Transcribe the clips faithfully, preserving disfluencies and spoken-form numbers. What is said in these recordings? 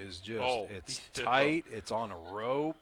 is just Oh, it's yeah. tight. It's on a rope.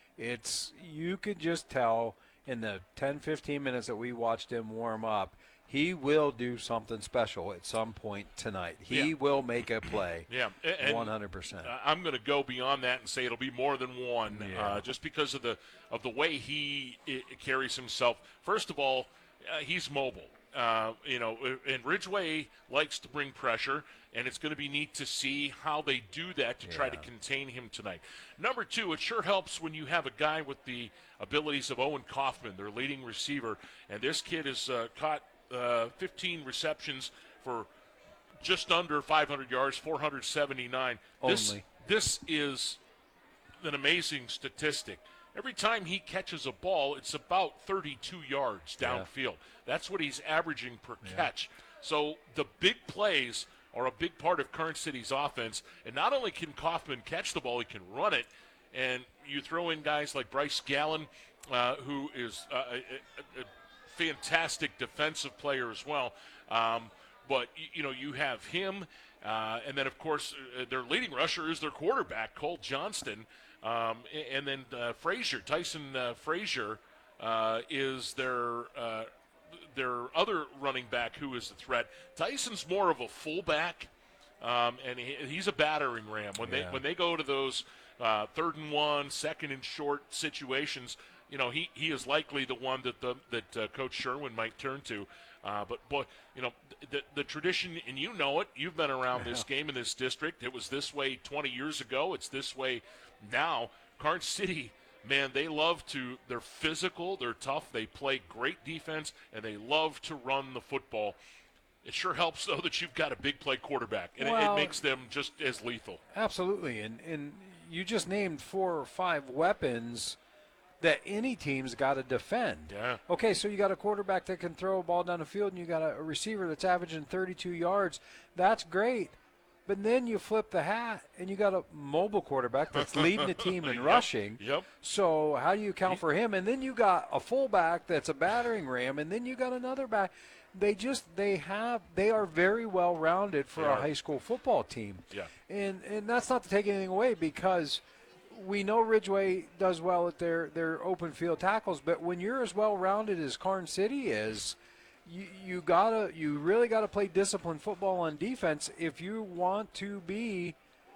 It's you could just tell in the ten, fifteen minutes that we watched him warm up, he will do something special at some point tonight. He Yeah. will make a play. Yeah, and one hundred percent. I'm going to go beyond that and say it'll be more than one, Yeah. uh, just because of the of the way he I, carries himself. First of all, uh, he's mobile. Uh, you know, and Ridgeway likes to bring pressure, and it's going to be neat to see how they do that to Yeah. try to contain him tonight. Number two, it sure helps when you have a guy with the abilities of Owen Kaufman, their leading receiver, and this kid has uh, caught uh, fifteen receptions for just under five hundred yards, four hundred seventy-nine. This, Only. this is an amazing statistic. Every time he catches a ball, it's about thirty-two yards downfield. That's what he's averaging per Yeah. catch. So the big plays are a big part of Kern City's offense. And not only can Kaufman catch the ball, he can run it. And you throw in guys like Bryce Gallen, uh, who is uh, a, a, a fantastic defensive player as well. Um, but, you, you know, you have him. Uh, and then, of course, uh, their leading rusher is their quarterback, Cole Johnston. Um, and then uh, Frazier, Tyson uh, Frazier, uh, is their uh, their other running back who is a threat. Tyson's more of a fullback, um, and he, he's a battering ram. When Yeah. they when they go to those uh, third and one, second and short situations, you know, he, he is likely the one that the that uh, Coach Sherwin might turn to. Uh, but boy, you know, the the tradition, and you know it. You've been around this game in this district. It was this way twenty years ago. It's this way now. Karn City, man, they love to. They're physical. They're tough. They play great defense, and they love to run the football. It sure helps though that you've got a big play quarterback, and it, Well, it makes them just as lethal. Absolutely. And, and you just named four or five weapons that any team's got to defend. Yeah. Okay, so you got a quarterback that can throw a ball down the field, and you got a receiver that's averaging thirty-two yards. That's great. But then you flip the hat, and you got a mobile quarterback that's leading the team in Yep, rushing. yep. So how do you account for him? And then you got a fullback that's a battering ram, and then you got another back. They just they have they are very well rounded for They a are. high school football team. Yeah. And and that's not to take anything away, because we know Ridgeway does well at their, their open field tackles, but when you're as well rounded as Karn City is, you you gotta you really gotta play disciplined football on defense if you want to be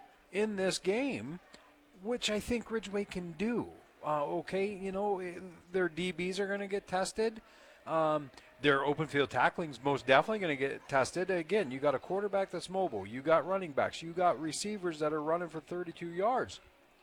in this game, which I think Ridgeway can do. Uh, okay, you know, their D Bs are going to get tested. Um, their open field tackling is most definitely going to get tested. Again, you got a quarterback that's mobile. You got running backs. You got receivers that are running for thirty-two yards.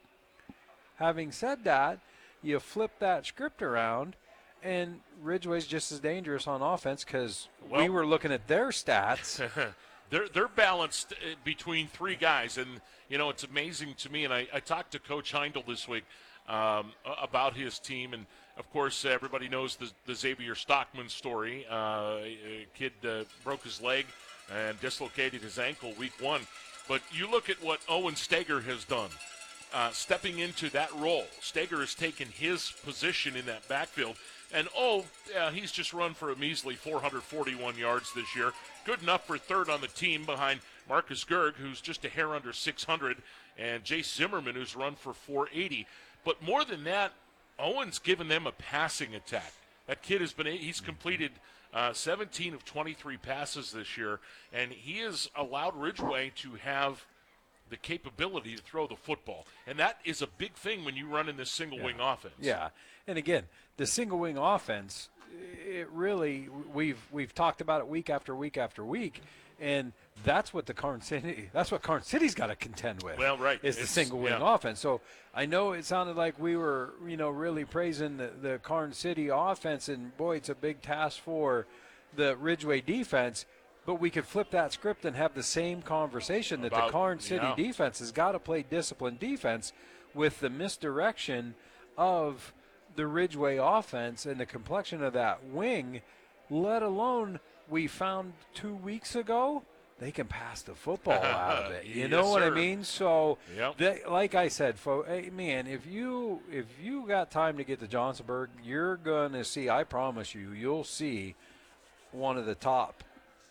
Having said that, you flip that script around, and Ridgeway's just as dangerous on offense, because Well- we were looking at their stats. they're they're balanced uh, between three guys, and you know it's amazing to me. And I, I talked to Coach Heindel this week um, a- about his team, and of course everybody knows the, the Xavier Stockman story. Uh, a kid uh, broke his leg and dislocated his ankle week one. But you look at what Owen Steger has done. Uh, stepping into that role. Steger has taken his position in that backfield. And, oh, yeah, he's just run for a measly four hundred forty-one yards this year. Good enough for third on the team behind Marcus Gerg, who's just a hair under six hundred, and Jace Zimmerman, who's run for four eighty. But more than that, Owen's given them a passing attack. That kid has been, he's completed uh, seventeen of twenty-three passes this year, and he has allowed Ridgeway to have the capability to throw the football. And that is a big thing when you run in this single-wing offense. Yeah, and again, the single wing offense, it really we've we've talked about it week after week after week, and that's what the Karn City that's what Karn City's got to contend with. Well, right. is the It's- single wing yeah. offense. So I know it sounded like we were you know really praising the the Karn City offense, and boy, it's a big task for the Ridgeway defense. But we could flip that script and have the same conversation that About- the Karn City yeah. defense has got to play disciplined defense with the misdirection of the Ridgeway offense and the complexion of that wing, let alone we found two weeks ago they can pass the football out of it. You Yes, know what I sir. mean? So, Yep. they, like I said, fo- hey, man, if you if you got time to get to Johnsonburg, you're going to see, I promise you, you'll see one of the top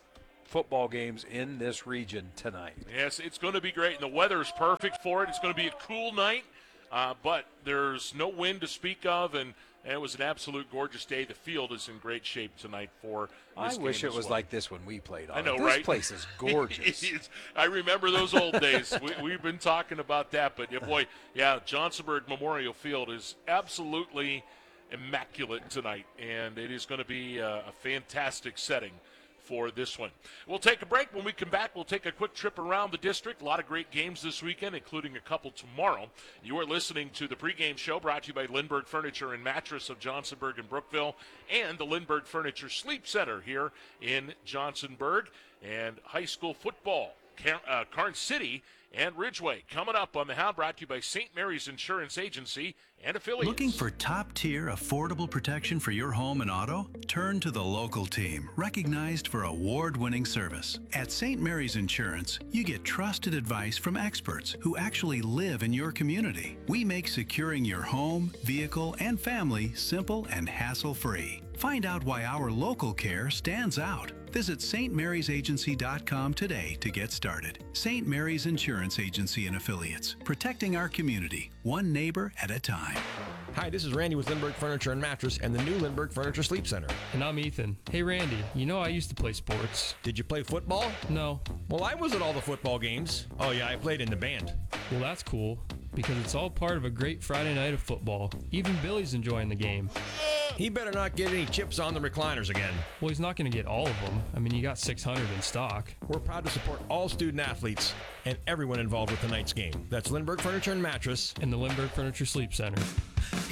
football games in this region tonight. Yes, it's going to be great, and the weather's perfect for it. It's going to be a cool night, uh, but there's no wind to speak of, and, and it was an absolute gorgeous day. The field is in great shape tonight for I this wish game it as was well. like this when we played on I know, it. right? This place is gorgeous. It's- I remember those old days. We, we've been talking about that, but yeah, boy, yeah, Johnsonburg Memorial Field is absolutely immaculate tonight, and it is going to be a, a fantastic setting for this one. We'll take a break. When we come back, we'll take a quick trip around the district. A lot of great games this weekend, including a couple tomorrow. You are listening to the pregame show brought to you by Lindbergh Furniture and Mattress of Johnsonburg and Brookville and the Lindbergh Furniture Sleep Center here in Johnsonburg. And high school football, Car- uh, Karn City and Ridgeway coming up on the Hound, brought to you by Saint Mary's Insurance Agency and affiliates. Looking for top-tier, affordable protection for your home and auto? Turn to the local team, recognized for award-winning service. At Saint Mary's Insurance, you get trusted advice from experts who actually live in your community. We make securing your home, vehicle, and family simple and hassle-free. Find out why our local care stands out. Visit S T marys agency dot com today to get started. Saint Mary's Insurance Agency and Affiliates, protecting our community, one neighbor at a time. Hi, this is Randy with Lindbergh Furniture and Mattress and the new Lindbergh Furniture Sleep Center. And I'm Ethan. Hey, Randy, you know I used to play sports. Did you play football? No. Well, I was at all the football games. Oh, yeah, I played in the band. Well, that's cool, because it's all part of a great Friday night of football. Even Billy's enjoying the game. He better not get any chips on the recliners again. Well, he's not going to get all of them. I mean, you got six hundred in stock. We're proud to support all student athletes and everyone involved with tonight's game. That's Lindbergh Furniture and Mattress. And the Lindbergh Furniture Sleep Center.